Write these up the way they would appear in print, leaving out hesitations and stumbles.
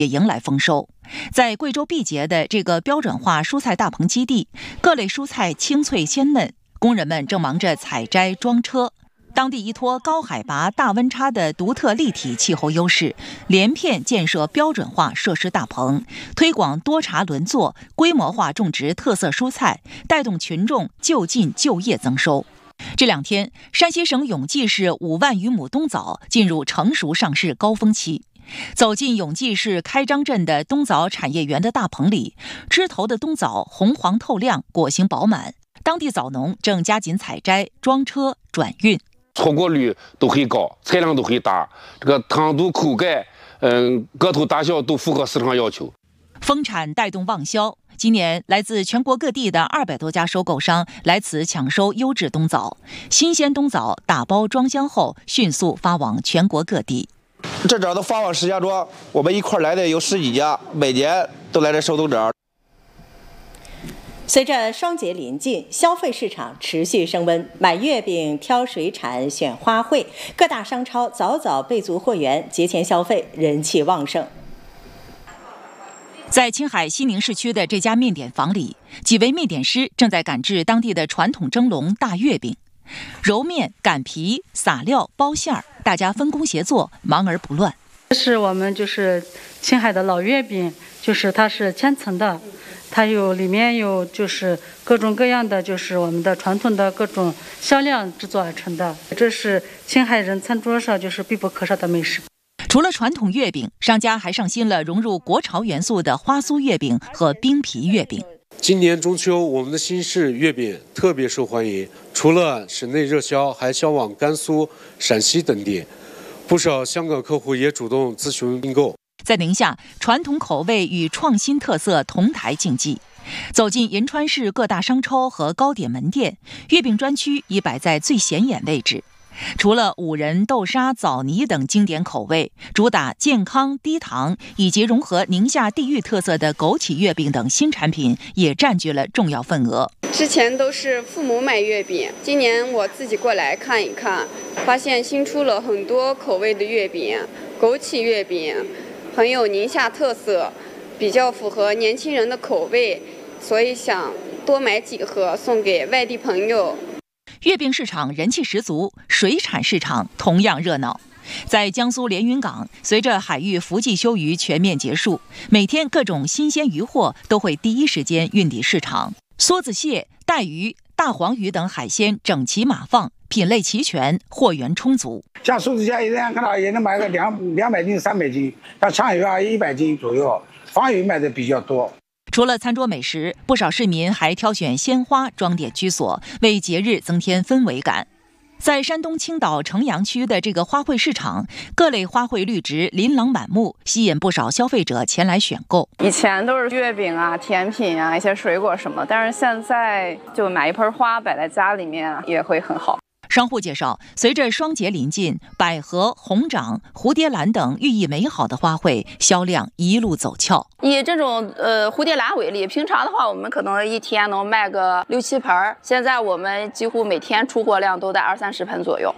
也迎来丰收。在贵州毕节的这个标准化蔬菜大棚基地，各类蔬菜清脆鲜嫩，工人们正忙着采摘装车。当地依托高海拔、大温差的独特立体气候优势，连片建设标准化设施大棚，推广多茬轮作，规模化种植特色蔬菜，带动群众就近就业增收。这2天，山西省永济市5万余亩冬枣进入成熟上市高峰期。走进永济市开张镇的冬枣产业园的大棚里，枝头的冬枣红黄透亮，果形饱满。当地枣农正加紧采摘、装车、转运。 出果率都很高，产量都很大，这个糖度、口感，个头大小都符合市场要求。 丰产带动旺销，今年来自全国各地的200多家收购商来此抢收优质冬枣，新鲜冬枣打包装箱后迅速发往全国各地。 这枣都发往石家庄，我们一块来的有10几家，每年都来这收冬枣。 随着双节临近，消费市场持续升温，买月饼、挑水产、选花卉，各大商超早早备足货源，节前消费人气旺盛。 在青海西宁市区的这家面点房里，几位面点师正在赶制当地的传统蒸笼大月饼，揉面、擀皮、撒料、包馅儿，大家分工协作，忙而不乱。 这是我们青海的老月饼，它是千层的。它里面有各种各样的我们的传统的各种香料制作而成的，这是青海人餐桌上必不可少的美食。 除了传统月饼，商家还上新了融入国潮元素的花酥月饼和冰皮月饼。 今年中秋，我们的新式月饼特别受欢迎，除了省内热销，还销往甘肃、陕西等地，不少香港客户也主动咨询订购。 在宁夏，传统口味与创新特色同台竞技。走进银川市各大商超和糕点门店，月饼专区已摆在最显眼位置。除了五仁、豆沙、枣泥等经典口味，主打健康低糖以及融合宁夏地域特色的枸杞月饼等新产品也占据了重要份额。 之前都是父母买月饼，今年我自己过来看一看，发现新出了很多口味的月饼，枸杞月饼很有宁夏特色，比较符合年轻人的口味，所以想多买几盒送给外地朋友。 月饼市场人气十足，水产市场同样热闹。在江苏连云港，随着海域伏季休渔全面结束，每天各种新鲜渔获都会第一时间运抵市场。梭子蟹、带鱼、大黄鱼等海鲜整齐码放，品类齐全，货源充足。 像梭子蟹一天看到也能买个200斤、300斤，像鲳鱼100斤左右，黄鱼卖的比较多。 除了餐桌美食，不少市民还挑选鲜花装点居所，为节日增添氛围感。在山东青岛城阳区的这个花卉市场，各类花卉绿植琳琅满目，吸引不少消费者前来选购。 以前都是月饼啊、甜品啊、一些水果什么，但是现在就买一盆花摆在家里面也会很好。 商户介绍，随着双节临近，百合、红掌、蝴蝶兰等寓意美好的花卉销量一路走俏。 以这种蝴蝶兰为例，平常的话我们可能一天能卖个6、7盆，现在我们几乎每天出货量都在20、30盆左右。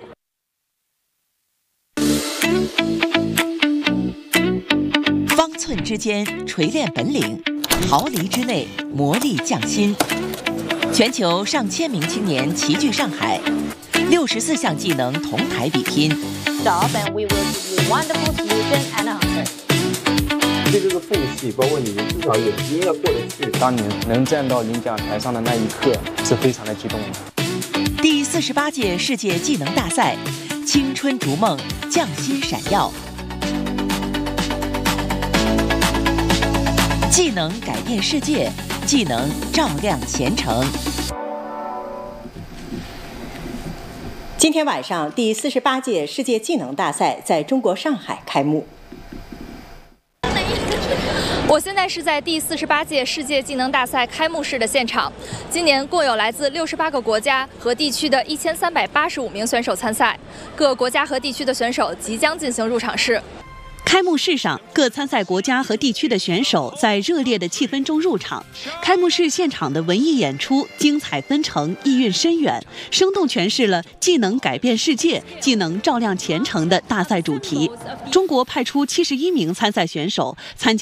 方寸之间锤炼本领，毫厘之内磨砺匠心。全球上千名青年齐聚上海，64项技能同台比拼。 Stop and we will give you wonderful solution and answer。 对这个缝隙，包括你们至少眼睛要过得去。当你能站到领奖台上的那一刻，是非常的激动的。 第48届世界技能大赛，青春逐梦，匠心闪耀。技能改变世界，技能照亮前程。 今天晚上，第48届世界技能大赛在中国上海开幕。 我现在是在第48届世界技能大赛开幕式的现场。今年共有来自68个国家和地区的1385名选手参赛，各国家和地区的选手即将进行入场式。 开幕式上，各参赛国家和地区的选手在热烈的气氛中入场。开幕式现场的文艺演出精彩纷呈，意蕴深远，生动诠释了既能改变世界，既能照亮前程的大赛主题。中国派出71名参赛选手参加